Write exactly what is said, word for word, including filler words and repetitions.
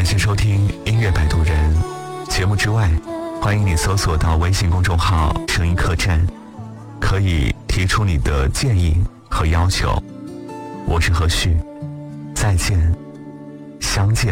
谢收听音乐摆渡人。节目之外，欢迎你搜索到微信公众号声音客栈，可以提出你的建议和要求。我是何旭，再见，相见。